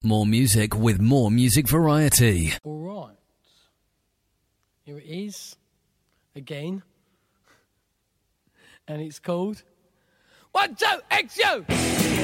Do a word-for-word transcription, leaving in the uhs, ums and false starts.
More music with more music variety. All right. Here it is. Again. And it's called One, Two, X, U!